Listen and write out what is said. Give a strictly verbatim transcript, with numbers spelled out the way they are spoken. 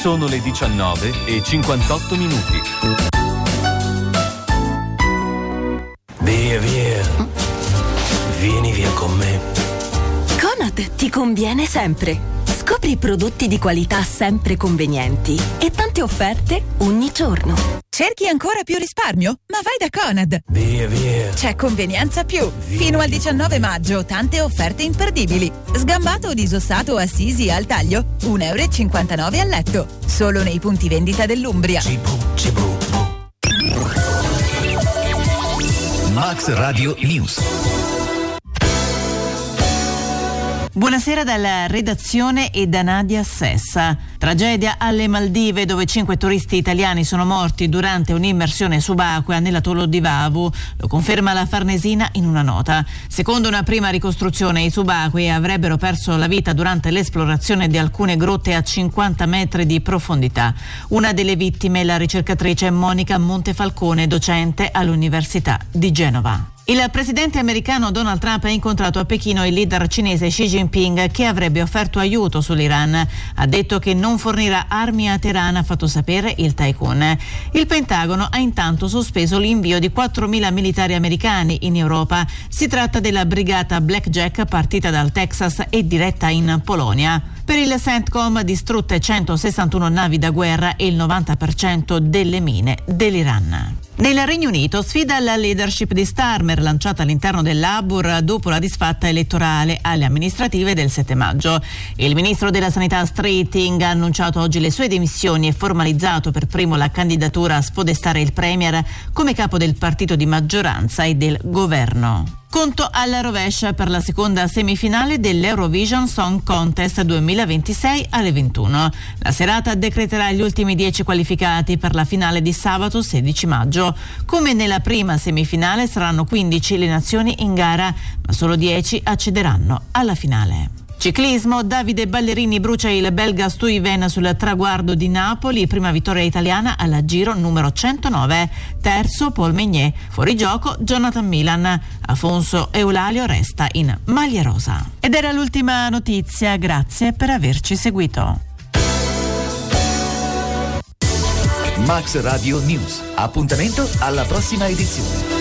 Sono le diciannove e cinquantotto minuti. Via, via. Vieni via con me. Conad ti conviene sempre. Scopri prodotti di qualità sempre convenienti e tante offerte ogni giorno. Cerchi ancora più risparmio? Ma vai da Conad. Via, via. C'è Convenienza Più. Fino al diciannove maggio, tante offerte imperdibili. Sgambato disossato Assisi al taglio, un euro e cinquantanove al letto. Solo nei punti vendita dell'Umbria. Cibu, cibu, bu. Max Radio News. Buonasera dalla redazione e da Nadia Sessa. Tragedia alle Maldive, dove cinque turisti italiani sono morti durante un'immersione subacquea nell'atollo di Vavu. Lo conferma la Farnesina in una nota. Secondo una prima ricostruzione, i subacquei avrebbero perso la vita durante l'esplorazione di alcune grotte a cinquanta metri di profondità. Una delle vittime è la ricercatrice Monica Montefalcone, docente all'Università di Genova. Il presidente americano Donald Trump ha incontrato a Pechino il leader cinese Xi Jinping, che avrebbe offerto aiuto sull'Iran. Ha detto che non fornirà armi a Teheran, ha fatto sapere il Tycoon. Il Pentagono ha intanto sospeso l'invio di quattromila militari americani in Europa. Si tratta della brigata Blackjack, partita dal Texas e diretta in Polonia. Per il CENTCOM distrutte centosessantuno navi da guerra e il novanta per cento delle mine dell'Iran. Nel Regno Unito sfida la leadership di Starmer, lanciata all'interno del Labour dopo la disfatta elettorale alle amministrative del sette maggio. Il ministro della Sanità Streeting ha annunciato oggi le sue dimissioni e formalizzato per primo la candidatura a spodestare il Premier come capo del partito di maggioranza e del governo. Conto alla rovescia per la seconda semifinale dell'Eurovision Song Contest duemilaventisei alle ventuno. La serata decreterà gli ultimi dieci qualificati per la finale di sabato sedici maggio. Come nella prima semifinale saranno quindici le nazioni in gara, ma solo dieci accederanno alla finale. Ciclismo, Davide Ballerini brucia il belga Stuyven sul traguardo di Napoli, prima vittoria italiana alla Giro numero centonove. Terzo Paul Meunier, fuori gioco Jonathan Milan. Afonso Eulalio resta in maglia rosa. Ed era l'ultima notizia, grazie per averci seguito. Max Radio News, appuntamento alla prossima edizione.